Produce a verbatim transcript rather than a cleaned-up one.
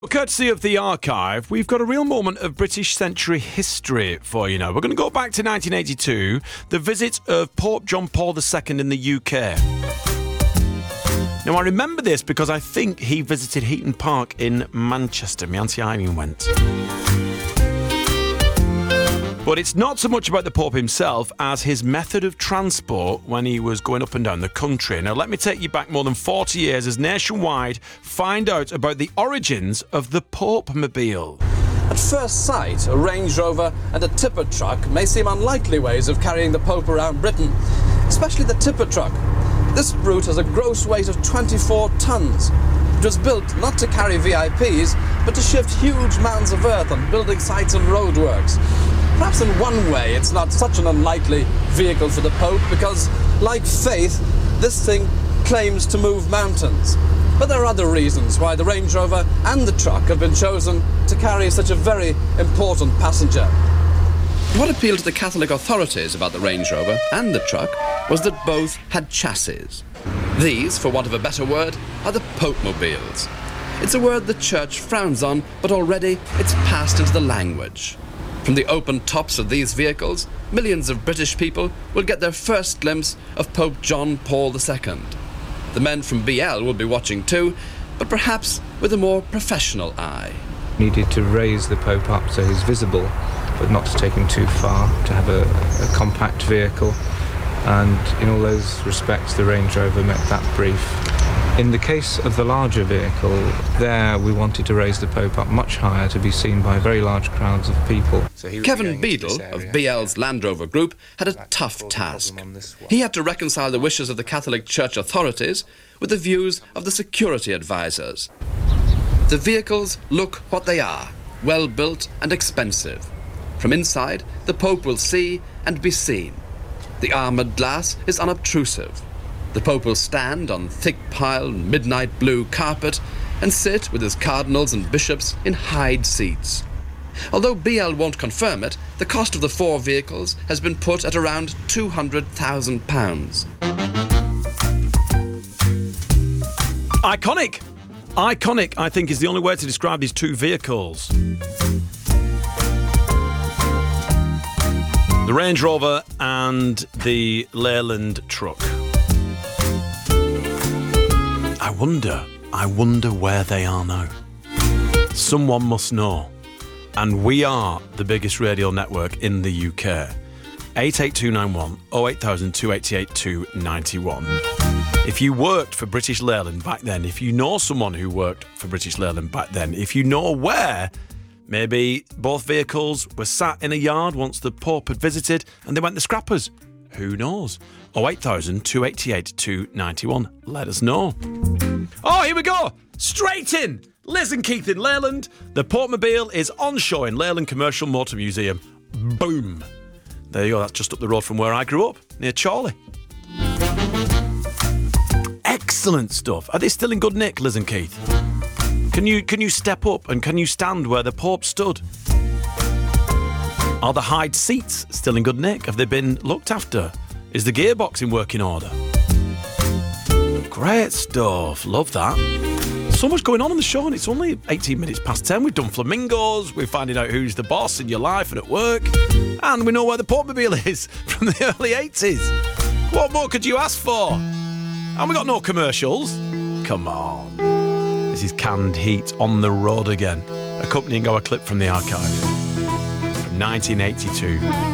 Courtesy of the archive, we've got a real moment of British century history for you now. We're going to go back to nineteen eighty-two, the visit of Pope John Paul the Second in the U K. Now, I remember this because I think he visited Heaton Park in Manchester. My Auntie Irene went. But it's not so much about the Pope himself as his method of transport when he was going up and down the country. Now, let me take you back more than forty years as Nationwide find out about the origins of the Pope-mobile. At first sight, a Range Rover and a tipper truck may seem unlikely ways of carrying the Pope around Britain, especially the tipper truck. This brute has a gross weight of twenty-four tons. It was built not to carry V I Ps, but to shift huge mounds of earth on building sites and roadworks. Perhaps in one way it's not such an unlikely vehicle for the Pope because, like Faith, this thing claims to move mountains. But there are other reasons why the Range Rover and the truck have been chosen to carry such a very important passenger. What appealed to the Catholic authorities about the Range Rover and the truck was that both had chassis. These, for want of a better word, are the Pope-mobiles. It's a word the Church frowns on, but already it's passed into the language. From the open tops of these vehicles, millions of British people will get their first glimpse of Pope John Paul the Second. The men from B L will be watching too, but perhaps with a more professional eye. Needed to raise the Pope up so he's visible, but not to take him too far, to have a, a compact vehicle. And in all those respects, the Range Rover met that brief. In the case of the larger vehicle, there we wanted to raise the Pope up much higher to be seen by very large crowds of people. So Kevin Beadle of B L's Land Rover Group had a tough task. He had to reconcile the wishes of the Catholic Church authorities with the views of the security advisors. The vehicles look what they are, well built and expensive. From inside, the Pope will see and be seen. The armoured glass is unobtrusive. The Pope will stand on thick-piled midnight blue carpet and sit with his cardinals and bishops in hide seats. Although B L won't confirm it, the cost of the four vehicles has been put at around two hundred thousand pounds. Iconic! Iconic, I think, is the only way to describe these two vehicles. The Range Rover and the Leyland truck. I wonder, I wonder where they are now. Someone must know. And we are the biggest radio network in the U K. eight eight two nine one oh eight thousand two eight eight two nine one. If you worked for British Leyland back then, if you know someone who worked for British Leyland back then, if you know where, maybe both vehicles were sat in a yard once the Pope had visited and they went the scrappers. Who knows? oh eight thousand two eight eight two nine one. Let us know. Oh, here we go. Straight in. Liz and Keith in Leyland. The Pope-mobile is on show in Leyland Commercial Motor Museum. Boom. There you go. That's just up the road from where I grew up, near Chorley. Excellent stuff. Are they still in good nick, Liz and Keith? Can you can you step up and can you stand where the Pope stood? Are the hide seats still in good nick? Have they been looked after? Is the gearbox in working order? Great stuff. Love that. So much going on in the show and it's only eighteen minutes past ten. We've done flamingos. We're finding out who's the boss in your life and at work. And we know where the Pope-mobile is from the early eighties. What more could you ask for? And we got no commercials. Come on. This is Canned Heat on the road again. Accompanying our clip from the archive from nineteen eighty-two.